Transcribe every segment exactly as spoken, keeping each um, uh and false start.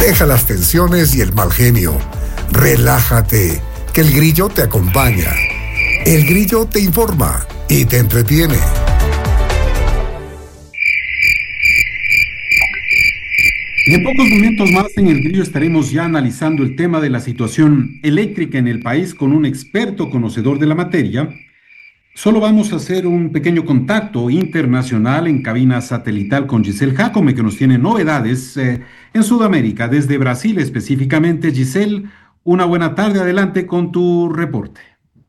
Deja las tensiones y el mal genio. Relájate, que el Grillo te acompaña. El Grillo te informa y te entretiene. En pocos momentos más en El Grillo estaremos ya analizando el tema de la situación eléctrica en el país con un experto conocedor de la materia. Solo vamos a hacer un pequeño contacto internacional en cabina satelital con Giselle Jacome, que nos tiene novedades eh, en Sudamérica, desde Brasil específicamente. Giselle, una buena tarde, adelante con tu reporte.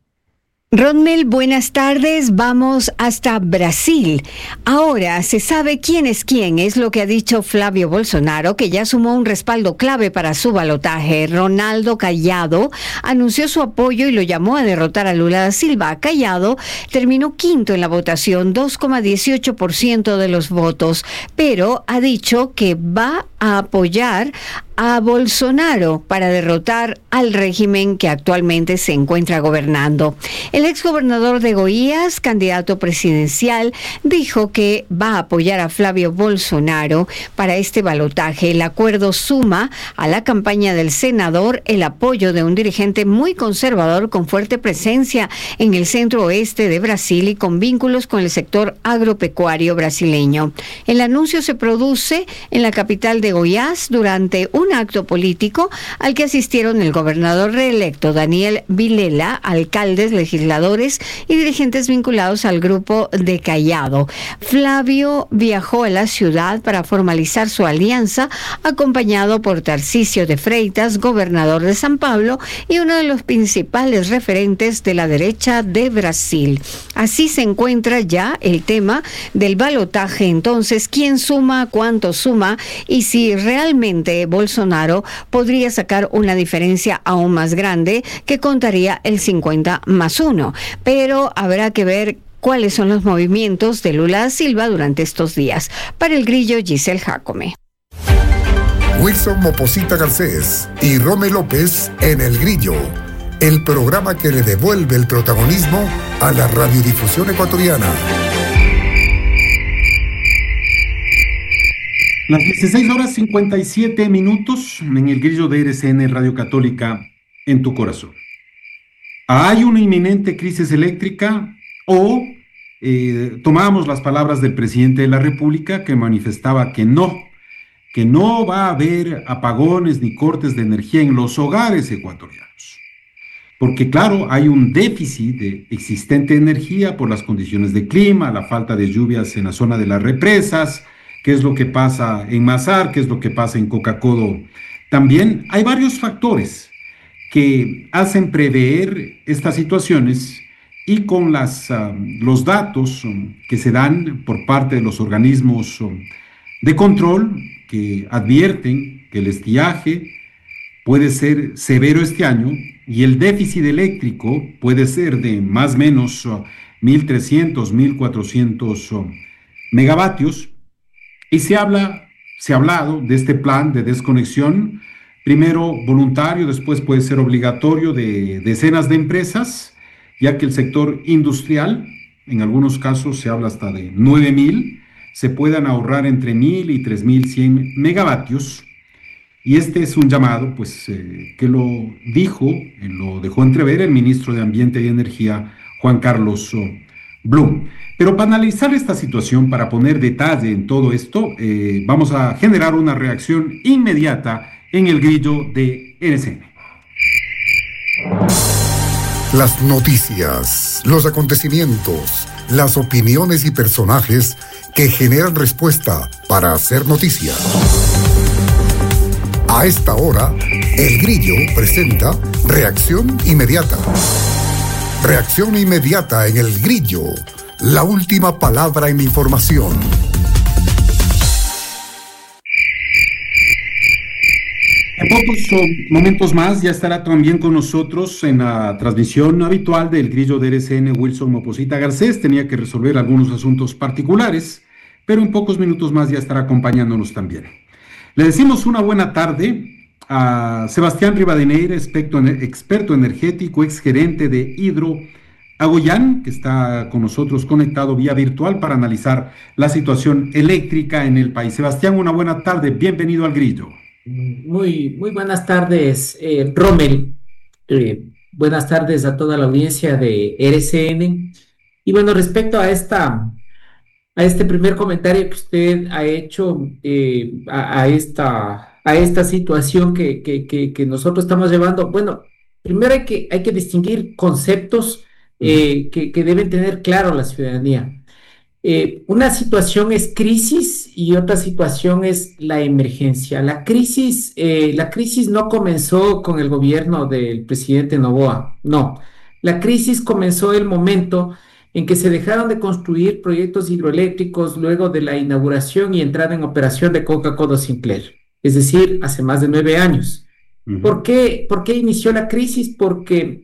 Rodmel, buenas tardes. Vamos hasta Brasil. Ahora se sabe quién es quién, es lo que ha dicho Flavio Bolsonaro, que ya sumó un respaldo clave para su balotaje. Ronaldo Caiado anunció su apoyo y lo llamó a derrotar a Lula da Silva. Caiado terminó quinto en la votación, dos coma dieciocho por ciento de los votos, pero ha dicho que va a apoyar a Bolsonaro para derrotar al régimen que actualmente se encuentra gobernando. El exgobernador de Goiás, candidato presidencial, dijo que va a apoyar a Flavio Bolsonaro para este balotaje. El acuerdo suma a la campaña del senador el apoyo de un dirigente muy conservador con fuerte presencia en el centro oeste de Brasil y con vínculos con el sector agropecuario brasileño. El anuncio se produce en la capital de Goiás durante un acto político al que asistieron el gobernador reelecto Daniel Vilela, alcaldes, legisladores y dirigentes vinculados al grupo de Caiado. Flavio viajó a la ciudad para formalizar su alianza, acompañado por Tarcísio de Freitas, gobernador de San Pablo y uno de los principales referentes de la derecha de Brasil. Así se encuentra ya el tema del balotaje. Entonces, ¿quién suma, cuánto suma y si realmente Bolsonaro podría sacar una diferencia aún más grande que contaría el cincuenta más uno? Pero habrá que ver cuáles son los movimientos de Lula da Silva durante estos días. Para El Grillo, Giselle Jacome. Wilson Moposita Garcés y Rome López en El Grillo, el programa que le devuelve el protagonismo a la radiodifusión ecuatoriana. Las dieciséis horas cincuenta y siete minutos en El Grillo de R C N Radio Católica en tu corazón. ¿Hay una inminente crisis eléctrica o eh, tomamos las palabras del presidente de la República que manifestaba que no, que no va a haber apagones ni cortes de energía en los hogares ecuatorianos? Porque claro, hay un déficit de existente energía por las condiciones de clima, la falta de lluvias en la zona de las represas, qué es lo que pasa en Mazar, qué es lo que pasa en Cocacodo. También hay varios factores que hacen prever estas situaciones y con las, uh, los datos um, que se dan por parte de los organismos um, de control que advierten que el estiaje puede ser severo este año y el déficit eléctrico puede ser de más o menos uh, mil trescientos, mil cuatrocientos uh, megavatios. Y se habla, se ha hablado de este plan de desconexión, primero voluntario, después puede ser obligatorio de decenas de empresas, ya que el sector industrial, en algunos casos se habla hasta de nueve mil, se puedan ahorrar entre mil y tres mil cien megavatios. Y este es un llamado, pues, eh, que lo dijo, eh, lo dejó entrever el ministro de Ambiente y Energía, Juan Carlos oh, Blum. Pero para analizar esta situación, para poner detalle en todo esto, eh, vamos a generar una reacción inmediata en El Grillo de R C N. Las noticias, los acontecimientos, las opiniones y personajes que generan respuesta para hacer noticia. A esta hora, El Grillo presenta Reacción Inmediata. Reacción inmediata en El Grillo. La última palabra en información. En pocos momentos más ya estará también con nosotros en la transmisión habitual del Grillo de R C N Wilson Moposita Garcés. Tenía que resolver algunos asuntos particulares, pero en pocos minutos más ya estará acompañándonos también. Le decimos una buena tarde a Sebastián Rivadeneira, experto energético, exgerente de Hidro Agoyán, que está con nosotros conectado vía virtual para analizar la situación eléctrica en el país. Sebastián, una buena tarde, bienvenido al Grillo. Muy, muy buenas tardes, eh, Rommel. Eh, buenas tardes a toda la audiencia de R C N. Y bueno, respecto a esta, a este primer comentario que usted ha hecho eh, a, a esta, a esta situación que, que, que, que nosotros estamos llevando, bueno, primero hay que, hay que distinguir conceptos Ujú. eh, que, que deben tener claro la ciudadanía. Eh, una situación es crisis y otra situación es la emergencia. La crisis, eh, la crisis no comenzó con el gobierno del presidente Noboa, no. La crisis comenzó el momento en que se dejaron de construir proyectos hidroeléctricos luego de la inauguración y entrada en operación de Coca-Cola Sinclair, es decir, hace más de nueve años. ¿Por Ujú. qué, por qué inició la crisis? Porque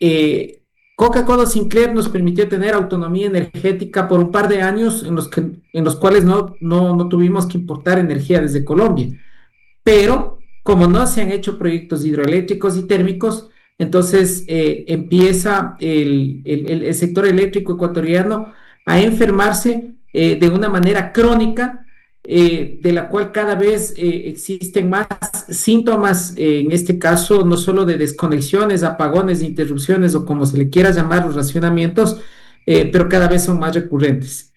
eh, Coca-Cola Sinclair nos permitió tener autonomía energética por un par de años en los, que, en los cuales no, no, no tuvimos que importar energía desde Colombia. Pero como no se han hecho proyectos hidroeléctricos y térmicos, entonces eh, empieza el, el, el, el sector eléctrico ecuatoriano a enfermarse eh, de una manera crónica, eh, de la cual cada vez eh, existen más síntomas, eh, en este caso no solo de desconexiones, apagones, interrupciones o como se le quiera llamar los racionamientos, eh, pero cada vez son más recurrentes.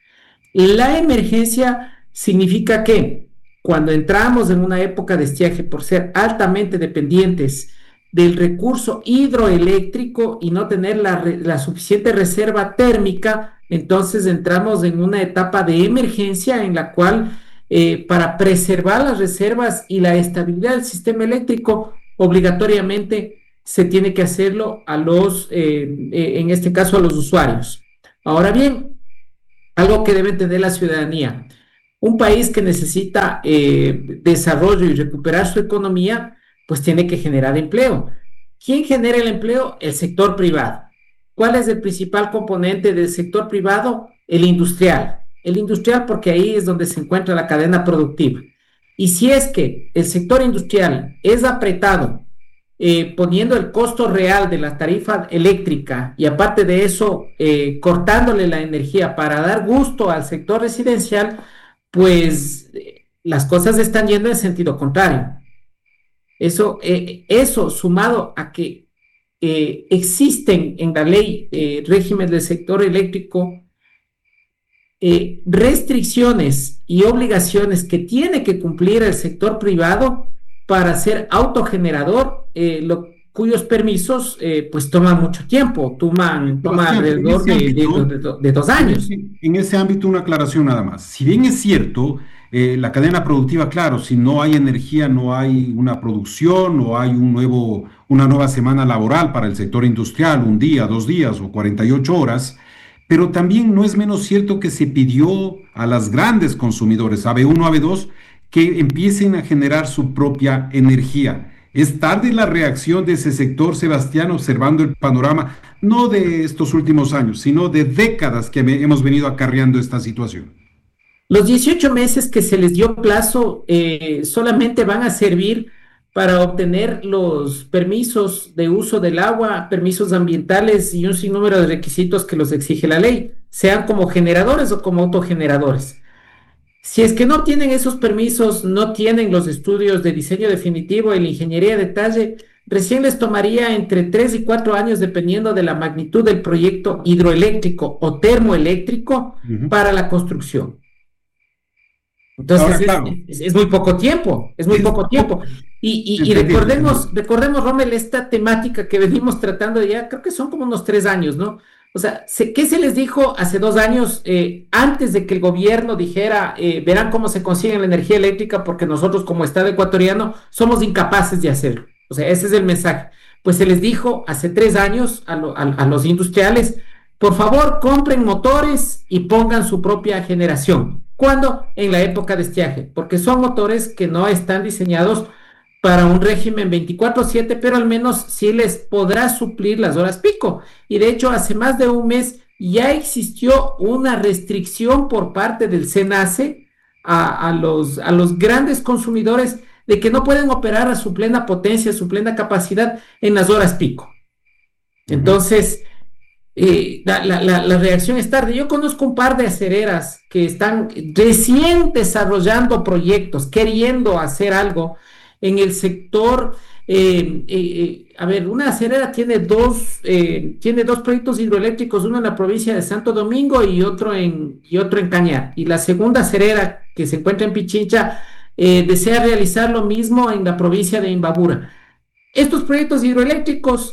La emergencia significa que cuando entramos en una época de estiaje por ser altamente dependientes del recurso hidroeléctrico y no tener la, la suficiente reserva térmica, entonces entramos en una etapa de emergencia en la cual eh, para preservar las reservas y la estabilidad del sistema eléctrico, obligatoriamente se tiene que hacerlo a los, eh, eh, en este caso a los usuarios. Ahora bien, algo que debe entender la ciudadanía. Un país que necesita eh, desarrollo y recuperar su economía, pues tiene que generar empleo. ¿Quién genera el empleo? El sector privado. ¿Cuál es el principal componente del sector privado? El industrial. El industrial porque ahí es donde se encuentra la cadena productiva. Y si es que el sector industrial es apretado, eh, poniendo el costo real de la tarifa eléctrica y aparte de eso, eh, cortándole la energía para dar gusto al sector residencial, pues eh, las cosas están yendo en sentido contrario. Eso, eh, eso sumado a que eh, existen en la ley eh, régimen del sector eléctrico eh, restricciones y obligaciones que tiene que cumplir el sector privado para ser autogenerador, eh, lo, cuyos permisos eh, pues toman mucho tiempo, toman, toman Sebastián, en alrededor ese de, de, ámbito, de, de, de dos en años. ese, en ese ámbito una aclaración nada más. Si bien es cierto, eh, la cadena productiva, claro, si no hay energía, no hay una producción, no hay un nuevo, una nueva semana laboral para el sector industrial, un día, dos días o cuarenta y ocho horas, pero también no es menos cierto que se pidió a las grandes consumidores, A B uno, A B dos, que empiecen a generar su propia energía. Es tarde la reacción de ese sector, Sebastián, observando el panorama, no de estos últimos años, sino de décadas que hemos venido acarreando esta situación. Los dieciocho meses que se les dio plazo eh, solamente van a servir para obtener los permisos de uso del agua, permisos ambientales y un sinnúmero de requisitos que los exige la ley, sean como generadores o como autogeneradores. Si es que no tienen esos permisos, no tienen los estudios de diseño definitivo y la ingeniería de detalle, recién les tomaría entre tres y cuatro años, dependiendo de la magnitud del proyecto hidroeléctrico o termoeléctrico, Uh-huh. para la construcción. Entonces Ahora, es, claro, es, es muy poco tiempo, es muy es poco tiempo. Y, y, y entendible, recordemos, entendible. recordemos, Rommel, esta temática que venimos tratando ya, creo que son como unos tres años, ¿no? O sea, se- ¿qué se les dijo hace dos años eh, antes de que el gobierno dijera, eh, verán cómo se consigue la energía eléctrica porque nosotros como Estado ecuatoriano somos incapaces de hacerlo? O sea, ese es el mensaje. Pues se les dijo hace tres años a, lo- a- a los industriales, por favor, compren motores y pongan su propia generación. ¿Cuándo? En la época de estiaje, porque son motores que no están diseñados para un régimen veinticuatro siete, pero al menos sí les podrá suplir las horas pico. Y de hecho, hace más de un mes ya existió una restricción por parte del SENACE a, a los, a los grandes consumidores de que no pueden operar a su plena potencia, a su plena capacidad en las horas pico. Uh-huh. Entonces, eh, la, la, la, la reacción es tarde. Yo conozco un par de acereras que están recién desarrollando proyectos, queriendo hacer algo, en el sector, eh, eh, a ver, una acerera tiene dos, eh, tiene dos proyectos hidroeléctricos, uno en la provincia de Santo Domingo y otro en, y otro en Cañar. Y la segunda acerera, que se encuentra en Pichincha, eh, desea realizar lo mismo en la provincia de Imbabura. Estos proyectos hidroeléctricos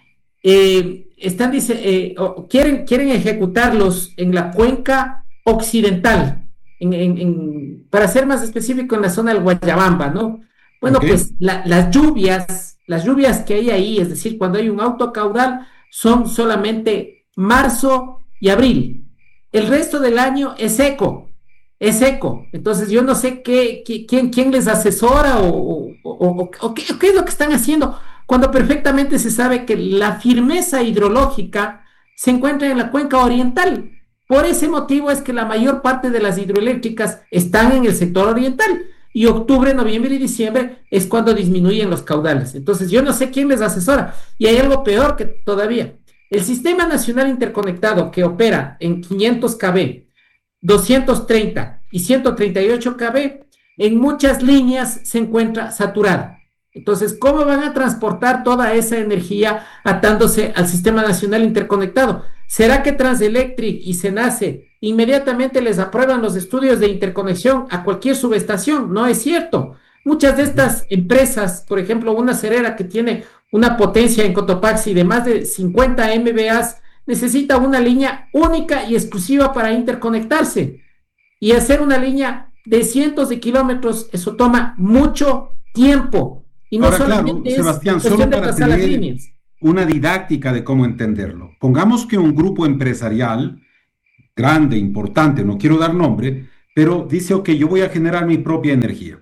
eh, están, dice, eh, o quieren, quieren ejecutarlos en la cuenca occidental, en, en, en, para ser más específico, en la zona del Guayabamba, ¿no? Bueno, okay. pues la, las lluvias, las lluvias que hay ahí, es decir, cuando hay un alto caudal, son solamente marzo y abril. El resto del año es seco, es seco. Entonces yo no sé qué, qué, quién, quién les asesora o, o, o, o, qué, o qué es lo que están haciendo, cuando perfectamente se sabe que la firmeza hidrológica se encuentra en la cuenca oriental. Por ese motivo es que la mayor parte de las hidroeléctricas están en el sector oriental. Y octubre, noviembre y diciembre es cuando disminuyen los caudales. Entonces yo no sé quién les asesora. Y hay algo peor que todavía. El Sistema Nacional Interconectado, que opera en quinientos kilómetros, doscientos treinta y ciento treinta y ocho kilómetros, en muchas líneas se encuentra saturado. Entonces, ¿cómo van a transportar toda esa energía atándose al Sistema Nacional Interconectado? ¿Será que Transelectric y SENACE inmediatamente les aprueban los estudios de interconexión a cualquier subestación? No es cierto. Muchas de estas empresas, por ejemplo, una acerera que tiene una potencia en Cotopaxi de más de cincuenta megavatios, necesita una línea única y exclusiva para interconectarse. Y hacer una línea de cientos de kilómetros, eso toma mucho tiempo. Y no Ahora, solamente claro, es Sebastián, cuestión solo de para pasar las tener líneas. una didáctica de cómo entenderlo. Pongamos que un grupo empresarial grande, importante, no quiero dar nombre, pero dice, ok, yo voy a generar mi propia energía.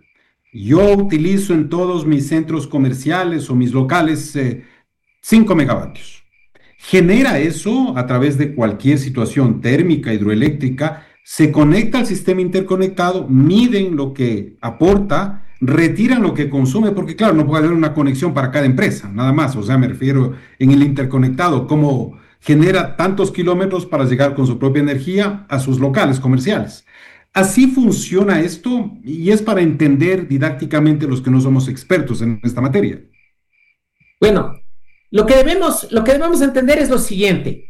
Yo utilizo en todos mis centros comerciales o mis locales eh, cinco megavatios. Genera eso a través de cualquier situación térmica, hidroeléctrica, se conecta al sistema interconectado, miden lo que aporta, retiran lo que consume, porque claro, no puede haber una conexión para cada empresa, nada más. O sea, me refiero en el interconectado, cómo genera tantos kilómetros para llegar con su propia energía a sus locales comerciales. Así funciona esto y es para entender didácticamente los que no somos expertos en esta materia. Bueno, lo que debemos, lo que debemos entender es lo siguiente.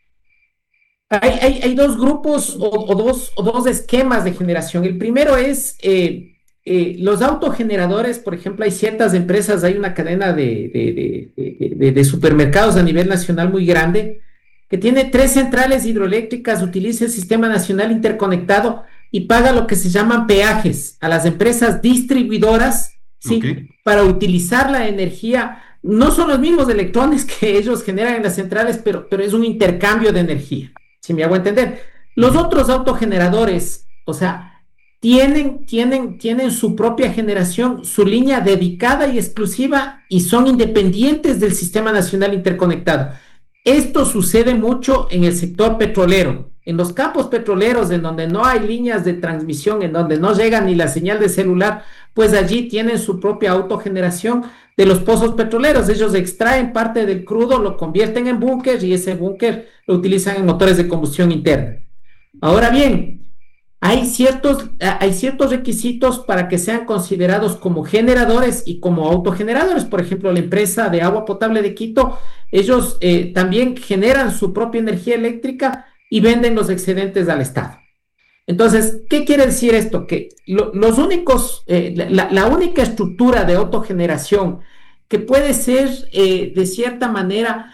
Hay, hay, hay dos grupos o, o, dos, o dos esquemas de generación. El primero es eh, eh, los autogeneradores. Por ejemplo, hay ciertas empresas, hay una cadena de, de, de, de, de supermercados a nivel nacional muy grande que tiene tres centrales hidroeléctricas, utiliza el Sistema Nacional Interconectado y paga lo que se llaman peajes a las empresas distribuidoras, ¿sí? Okay. Para utilizar la energía. No son los mismos electrones que ellos generan en las centrales, pero, pero es un intercambio de energía, si me hago entender. Los otros autogeneradores, o sea, tienen, tienen, tienen su propia generación, su línea dedicada y exclusiva y son independientes del Sistema Nacional Interconectado. Esto sucede mucho en el sector petrolero. En los campos petroleros, en donde no hay líneas de transmisión, en donde no llega ni la señal de celular, pues allí tienen su propia autogeneración de los pozos petroleros. Ellos extraen parte del crudo, lo convierten en búnker y ese búnker lo utilizan en motores de combustión interna. Ahora bien, hay ciertos, hay ciertos requisitos para que sean considerados como generadores y como autogeneradores. Por ejemplo, la empresa de agua potable de Quito, ellos eh, también generan su propia energía eléctrica y venden los excedentes al Estado. Entonces, ¿qué quiere decir esto? Que lo, los únicos, eh, la, la única estructura de autogeneración que puede ser eh, de cierta manera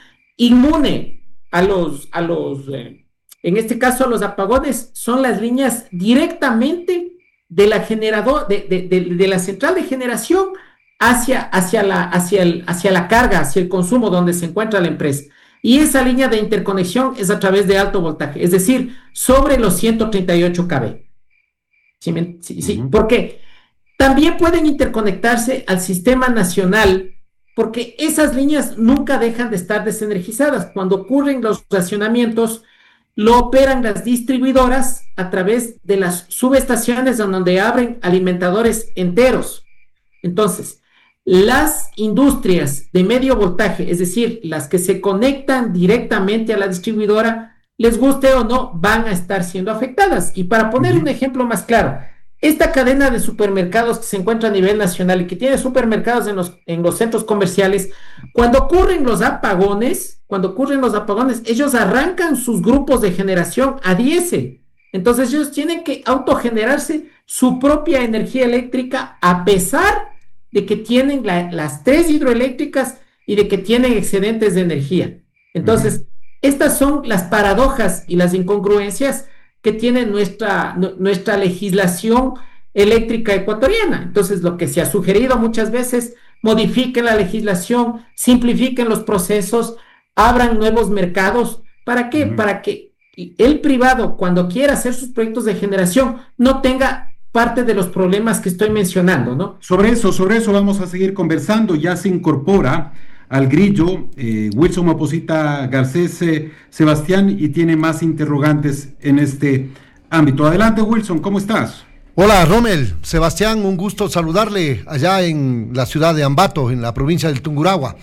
inmune a los, a los eh, en este caso a los apagones, son las líneas directamente de la generador, de, de, de, de la central de generación hacia, hacia, la, hacia, el, hacia la carga, hacia el consumo donde se encuentra la empresa. Y esa línea de interconexión es a través de alto voltaje, es decir, sobre los ciento treinta y ocho kilómetros. ¿Sí, sí, sí? Uh-huh. Porque también pueden interconectarse al sistema nacional, porque esas líneas nunca dejan de estar desenergizadas. Cuando ocurren los racionamientos, lo operan las distribuidoras a través de las subestaciones donde abren alimentadores enteros. Entonces, las industrias de medio voltaje, es decir, las que se conectan directamente a la distribuidora, les guste o no, van a estar siendo afectadas. Y para poner un ejemplo más claro, esta cadena de supermercados que se encuentra a nivel nacional y que tiene supermercados en los, en los centros comerciales, cuando ocurren los apagones, cuando ocurren los apagones, ellos arrancan sus grupos de generación a diésel. Entonces ellos tienen que autogenerarse su propia energía eléctrica a pesar de que tienen la, las tres hidroeléctricas y de que tienen excedentes de energía. Entonces, uh-huh. estas son las paradojas y las incongruencias que tiene nuestra, nuestra legislación eléctrica ecuatoriana. Entonces, lo que se ha sugerido muchas veces, modifiquen la legislación, simplifiquen los procesos, abran nuevos mercados. ¿Para qué? Uh-huh. Para que el privado, cuando quiera hacer sus proyectos de generación, no tenga parte de los problemas que estoy mencionando, ¿no? Sobre eso, sobre eso vamos a seguir conversando. Ya se incorpora al grillo eh, Wilson Maposita Garcés eh, Sebastián y tiene más interrogantes en este ámbito. Adelante, Wilson, ¿cómo estás? Hola, Rommel, Sebastián, un gusto saludarle allá en la ciudad de Ambato, en la provincia del Tungurahua.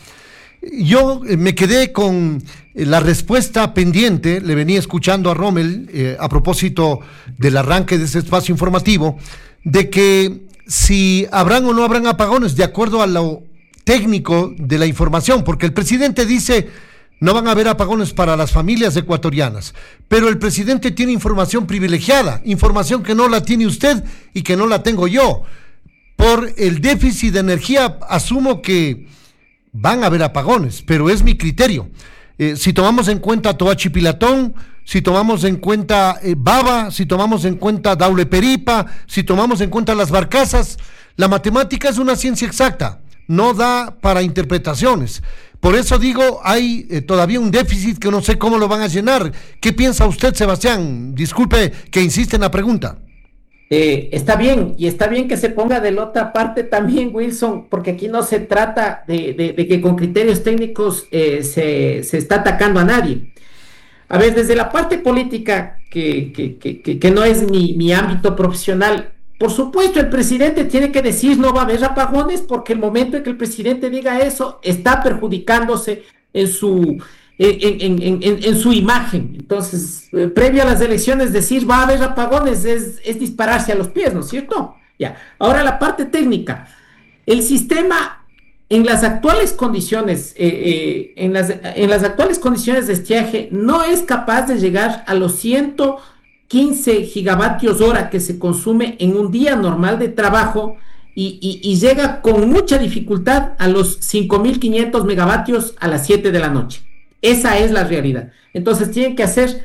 Yo eh, me quedé con eh, la respuesta pendiente, le venía escuchando a Rommel eh, a propósito del arranque de este espacio informativo, de que si habrán o no habrán apagones de acuerdo a lo técnico de la información, porque el presidente dice no van a haber apagones para las familias ecuatorianas, pero el presidente tiene información privilegiada, información que no la tiene usted y que no la tengo yo. Por el déficit de energía asumo que van a haber apagones, pero es mi criterio. Eh, si tomamos en cuenta Toachipilatón, si tomamos en cuenta eh, Baba, si tomamos en cuenta Daule Peripa, si tomamos en cuenta las barcazas, la matemática es una ciencia exacta, no da para interpretaciones. Por eso digo, hay eh, todavía un déficit que no sé cómo lo van a llenar. ¿Qué piensa usted, Sebastián? Disculpe que insiste en la pregunta. Eh, está bien, y está bien que se ponga de la otra parte también, Wilson, porque aquí no se trata de, de, de que con criterios técnicos eh, se, se está atacando a nadie. A ver, desde la parte política, que, que, que, que no es mi, mi ámbito profesional, por supuesto el presidente tiene que decir no va a haber apagones, porque el momento en que el presidente diga eso, está perjudicándose en su... En, en, en, en, en su imagen. Entonces, eh, previo a las elecciones, decir va a haber apagones es, es dispararse a los pies, ¿no es cierto? Ya. Ahora la parte técnica. El sistema, en las actuales condiciones, eh, eh, en, las, en las actuales condiciones de estiaje, no es capaz de llegar a los ciento quince gigavatios hora que se consume en un día normal de trabajo y, y, y llega con mucha dificultad a los cinco mil quinientos megavatios a las siete de la noche. Esa es la realidad. Entonces tienen que hacer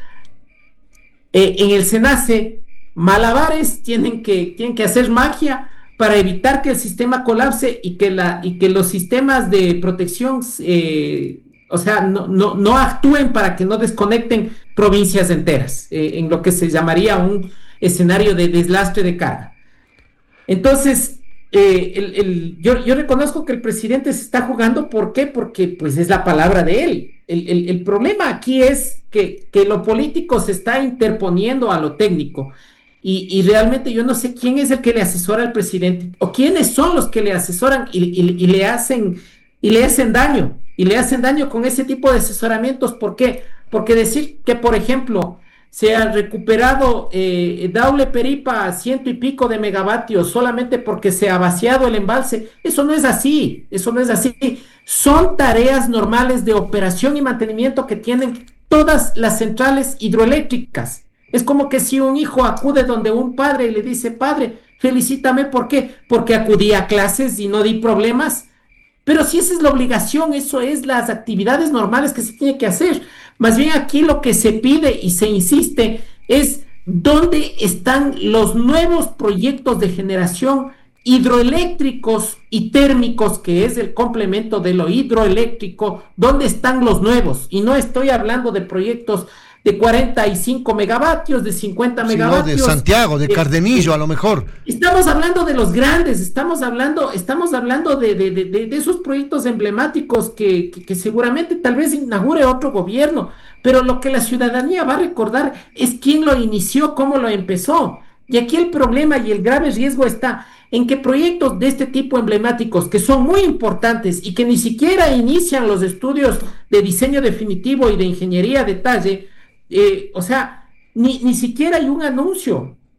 eh, en el SENACE malabares, tienen que, tienen que hacer magia para evitar que el sistema colapse y que, la, y que los sistemas de protección, eh, o sea, no, no, no actúen para que no desconecten provincias enteras, eh, en lo que se llamaría un escenario de deslastre de carga. Entonces, Eh, el, el, yo, yo reconozco que el presidente se está jugando. ¿Por qué? Porque pues es la palabra de él. El, el, el problema aquí es que, que lo político se está interponiendo a lo técnico y, y realmente yo no sé quién es el que le asesora al presidente o quiénes son los que le asesoran y, y, y, le, hacen, y le hacen daño y le hacen daño con ese tipo de asesoramientos. ¿Por qué? Porque decir que, por ejemplo, se ha recuperado eh, Daule Peripa a ciento y pico de megavatios solamente porque se ha vaciado el embalse. Eso no es así, eso no es así. Son tareas normales de operación y mantenimiento que tienen todas las centrales hidroeléctricas. Es como que si un hijo acude donde un padre y le dice, padre, felicítame, ¿por qué? Porque acudí a clases y no di problemas. Pero si esa es la obligación, eso es las actividades normales que se tiene que hacer. Más bien aquí lo que se pide y se insiste es dónde están los nuevos proyectos de generación hidroeléctricos y térmicos, que es el complemento de lo hidroeléctrico, dónde están los nuevos. Y no estoy hablando de proyectos de cuarenta y cinco megavatios, de cincuenta megavatios. No, de Santiago, de, de Cardenillo, de, a lo mejor. Estamos hablando de los grandes, estamos hablando, estamos hablando de, de, de, de esos proyectos emblemáticos que, que, que seguramente tal vez inaugure otro gobierno, pero lo que la ciudadanía va a recordar es quién lo inició, cómo lo empezó. Y aquí el problema y el grave riesgo está en que proyectos de este tipo emblemáticos, que son muy importantes y que ni siquiera inician los estudios de diseño definitivo y de ingeniería a detalle, Eh, o sea, ni, ni siquiera hay un anuncio.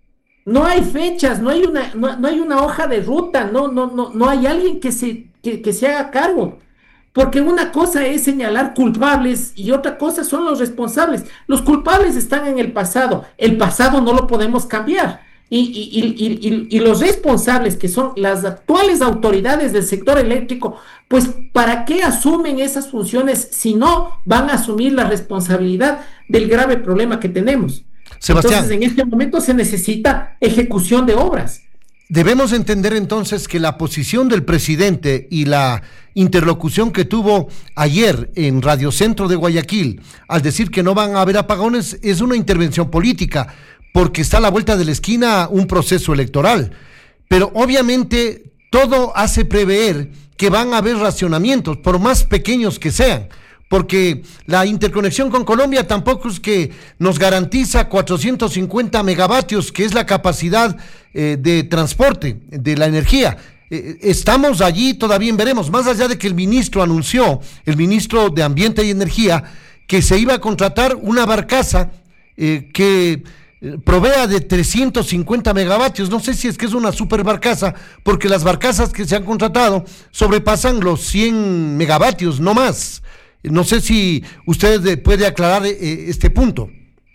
no hay fechas, no hay una, no, no hay una hoja de ruta, no, no, no, no hay alguien que se, que, que se haga cargo. Porque una cosa es señalar culpables y otra cosa son los responsables. Los culpables están en el pasado, el pasado no lo podemos cambiar. Y, y, y, y, y los responsables, que son las actuales autoridades del sector eléctrico, pues ¿para qué asumen esas funciones si no van a asumir la responsabilidad del grave problema que tenemos? Sebastián, entonces en este momento se necesita ejecución de obras. Debemos entender entonces que la posición del presidente y la interlocución que tuvo ayer en Radio Centro de Guayaquil al decir que no van a haber apagones es una intervención política, porque está a la vuelta de la esquina un proceso electoral. Pero obviamente todo hace prever que van a haber racionamientos, por más pequeños que sean, porque la interconexión con Colombia tampoco es que nos garantiza cuatrocientos cincuenta megavatios, que es la capacidad eh, de transporte de la energía. Eh, estamos allí todavía en veremos, más allá de que el ministro anunció, el ministro de Ambiente y Energía, que se iba a contratar una barcaza eh, que provea de trescientos cincuenta megavatios. No sé si es que es una super barcaza, porque las barcazas que se han contratado sobrepasan los cien megavatios, no más. No sé si usted puede aclarar eh, este punto.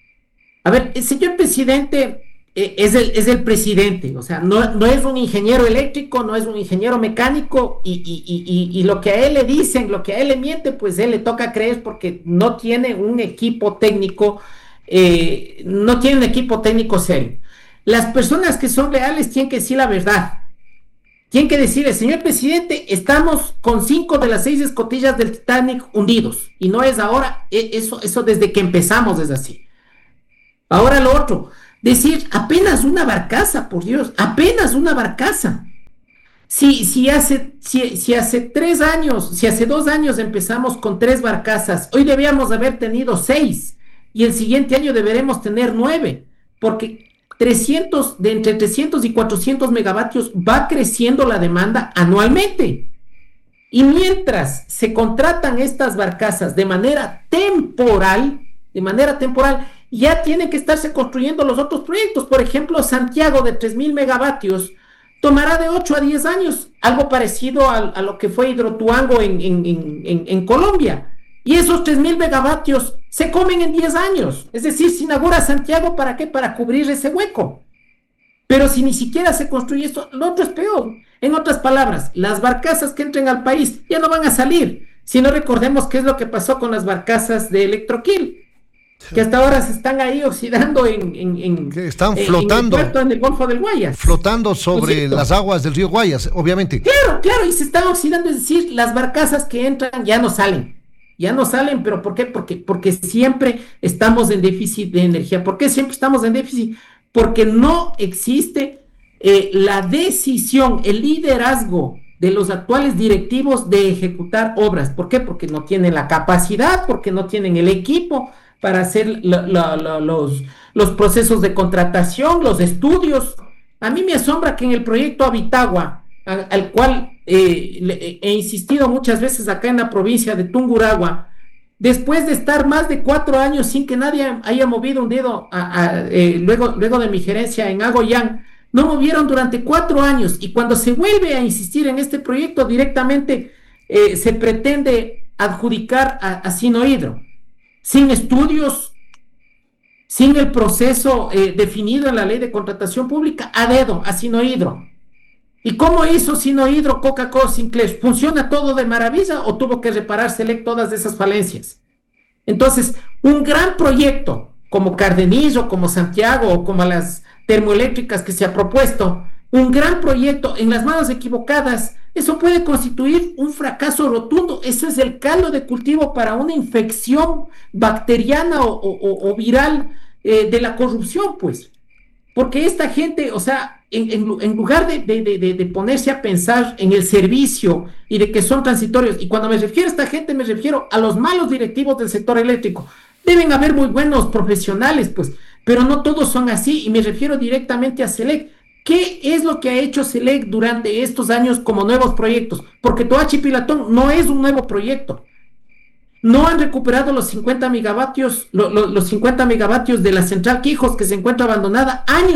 A ver, el señor presidente eh, es, el, es el presidente, o sea, no, no es un ingeniero eléctrico, no es un ingeniero mecánico, y, y, y, y lo que a él le dicen, lo que a él le miente, pues a él le toca creer porque no tiene un equipo técnico, eh, no tiene un equipo técnico serio. Las personas que son reales tienen que decir la verdad. Tienen que decirle, señor presidente, estamos con cinco de las seis escotillas del Titanic hundidos. Y no es ahora, eso, eso desde que empezamos es así. Ahora lo otro, decir, apenas una barcaza, por Dios, apenas una barcaza. Si, si, hace, si, si hace tres años, si hace dos años empezamos con tres barcazas, hoy debíamos haber tenido seis. Y el siguiente año deberemos tener nueve. Porque trescientos, de entre trescientos y cuatrocientos megavatios va creciendo la demanda anualmente. Y mientras se contratan estas barcazas de manera temporal, de manera temporal, ya tienen que estarse construyendo los otros proyectos. Por ejemplo, Santiago de tres mil megavatios tomará de ocho a diez años, algo parecido a, a lo que fue Hidroituango en, en, en, en, en Colombia. Y esos tres mil megavatios se comen en diez años. Es decir, se inaugura Santiago, ¿para qué? Para cubrir ese hueco. Pero si ni siquiera se construye esto, lo otro es peor. En otras palabras, las barcazas que entren al país ya no van a salir. Si no, recordemos qué es lo que pasó con las barcazas de Electroquil, que hasta ahora se están ahí oxidando en... en, en que están en, flotando. En el, puerto, en el Golfo del Guayas. Flotando sobre las aguas del río Guayas, obviamente. Claro, claro, y se están oxidando, es decir, las barcazas que entran ya no salen. Ya no salen, pero ¿por qué? Porque, porque siempre estamos en déficit de energía. ¿Por qué siempre estamos en déficit? Porque no existe eh, la decisión, el liderazgo de los actuales directivos de ejecutar obras. ¿Por qué? Porque no tienen la capacidad, porque no tienen el equipo para hacer la, la, la, los, los procesos de contratación, los estudios. A mí me asombra que en el proyecto Habitagua, a, al cual eh, le, he insistido muchas veces acá en la provincia de Tungurahua, después de estar más de cuatro años sin que nadie haya movido un dedo, a, a, eh, luego, luego de mi gerencia en Agoyán, no movieron durante cuatro años, y cuando se vuelve a insistir en este proyecto, directamente eh, se pretende adjudicar a, a Sinohidro, sin estudios, sin el proceso eh, definido en la ley de contratación pública, a dedo, a Sinohidro. ¿Y cómo hizo Sinohidro, Coca-Cola, Sinclair? ¿Funciona todo de maravilla o tuvo que reparar Select todas esas falencias? Entonces, un gran proyecto como Cardenillo, como Santiago o como las termoeléctricas que se ha propuesto, un gran proyecto en las manos equivocadas, eso puede constituir un fracaso rotundo. Eso es el caldo de cultivo para una infección bacteriana o, o, o viral eh, de la corrupción, pues. Porque esta gente, o sea, en, en, en lugar de, de, de, de ponerse a pensar en el servicio y de que son transitorios, y cuando me refiero a esta gente me refiero a los malos directivos del sector eléctrico. Deben haber muy buenos profesionales, pues, pero no todos son así, y me refiero directamente a Select. ¿Qué es lo que ha hecho Select durante estos años como nuevos proyectos? Porque Toachi Pilatón no es un nuevo proyecto. No han recuperado los cincuenta megavatios, lo, lo, los cincuenta megavatios de la central Quijos, que se encuentra abandonada años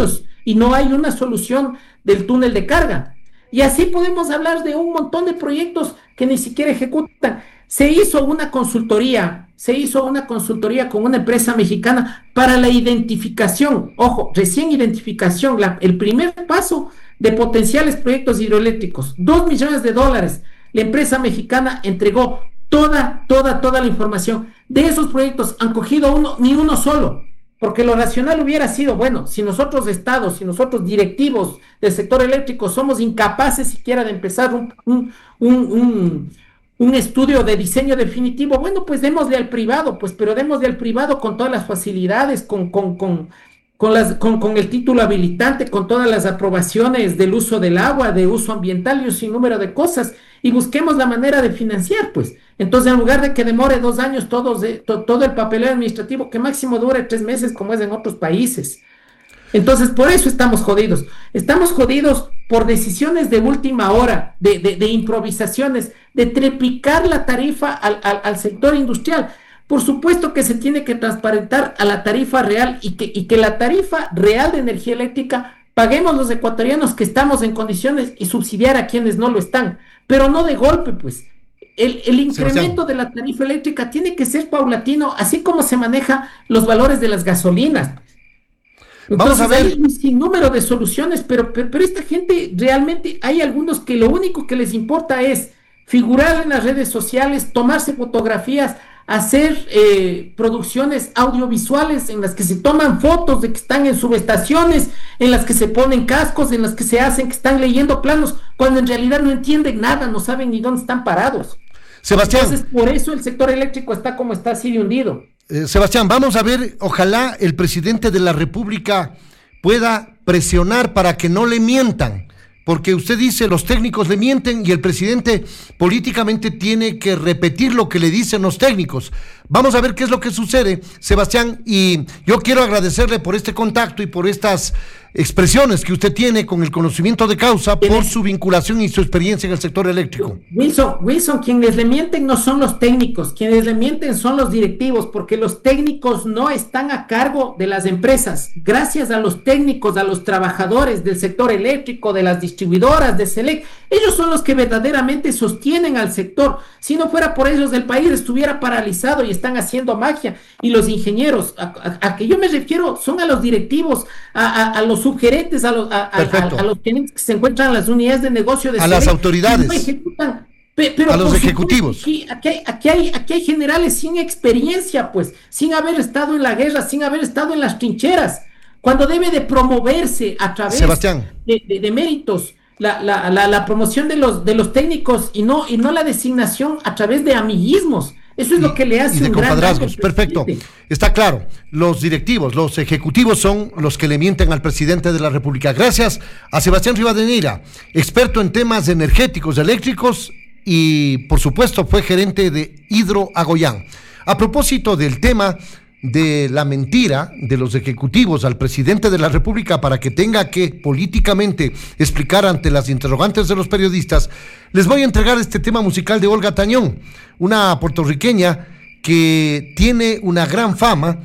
y no hay una solución del túnel de carga. Y así podemos hablar de un montón de proyectos que ni siquiera ejecutan. Se hizo una consultoría, se hizo una consultoría con una empresa mexicana para la identificación, ojo, recién identificación, la, el primer paso de potenciales proyectos hidroeléctricos, dos millones de dólares. La empresa mexicana entregó toda, toda, toda la información. De esos proyectos han cogido uno, ni uno solo, porque lo racional hubiera sido, bueno, si nosotros estados, si nosotros directivos del sector eléctrico somos incapaces siquiera de empezar un, un, un, un, un estudio de diseño definitivo, bueno, pues démosle al privado, pues, pero démosle al privado con todas las facilidades, con, con, con, con, las, con, con el título habilitante, con todas las aprobaciones del uso del agua, de uso ambiental y un sinnúmero de cosas, y busquemos la manera de financiar, pues. Entonces, en lugar de que demore dos años todos de, to, todo el papeleo administrativo, que máximo dure tres meses, como es en otros países. Entonces, por eso estamos jodidos. Estamos jodidos por decisiones de última hora, de, de, de improvisaciones, de triplicar la tarifa al, al, al sector industrial. Por supuesto que se tiene que transparentar a la tarifa real y que, y que la tarifa real de energía eléctrica paguemos los ecuatorianos que estamos en condiciones y subsidiar a quienes no lo están, pero no de golpe, pues. El, el incremento de la tarifa eléctrica tiene que ser paulatino, así como se maneja los valores de las gasolinas. Entonces, vamos a ver. Hay un sinnúmero de soluciones, pero, pero, pero esta gente realmente, hay algunos que lo único que les importa es figurar en las redes sociales, tomarse fotografías, hacer eh, producciones audiovisuales en las que se toman fotos de que están en subestaciones, en las que se ponen cascos, en las que se hacen que están leyendo planos, cuando en realidad no entienden nada, no saben ni dónde están parados. Sebastián. Entonces, por eso el sector eléctrico está como está, así de hundido. Eh, Sebastián, vamos a ver, ojalá el presidente de la República pueda presionar para que no le mientan, porque usted dice los técnicos le mienten y el presidente políticamente tiene que repetir lo que le dicen los técnicos. Vamos a ver qué es lo que sucede, Sebastián, y yo quiero agradecerle por este contacto y por estas expresiones que usted tiene con el conocimiento de causa por su vinculación y su experiencia en el sector eléctrico. Wilson, Wilson, quienes le mienten no son los técnicos, quienes le mienten son los directivos, porque los técnicos no están a cargo de las empresas. Gracias a los técnicos, a los trabajadores del sector eléctrico, de las distribuidoras, de Selec, ellos son los que verdaderamente sostienen al sector. Si no fuera por ellos, el país estuviera paralizado y están haciendo magia. Y los ingenieros, a, a, a que yo me refiero, son a los directivos, a, a, a los subgerentes, a los, a, a, a, a los que se encuentran en las unidades de negocio de a Selec, las autoridades, no ejecutan, pe, pero a los ejecutivos. Aquí, aquí, hay, aquí, hay, aquí hay generales sin experiencia, pues, sin haber estado en la guerra, sin haber estado en las trincheras, cuando debe de promoverse a través de, de, de méritos la, la, la, la promoción de los, de los técnicos y no, y no la designación a través de amiguismos. Eso es y, lo que le hace y de un compadrazgos. Perfecto, está claro. Los directivos, los ejecutivos son los que le mienten al presidente de la República. Gracias a Sebastián Rivadeneira, experto en temas energéticos, eléctricos y, por supuesto, fue gerente de Hidro Agoyán. A propósito del tema de la mentira de los ejecutivos al presidente de la República para que tenga que políticamente explicar ante las interrogantes de los periodistas, les voy a entregar este tema musical de Olga Tañón, una puertorriqueña que tiene una gran fama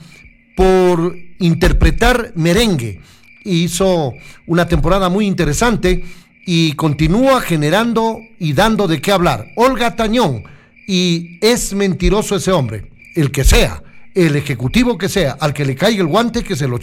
por interpretar merengue. Hizo una temporada muy interesante y continúa generando y dando de qué hablar. Olga Tañón, y es mentiroso ese hombre, el que sea, el ejecutivo que sea, al que le caiga el guante que se lo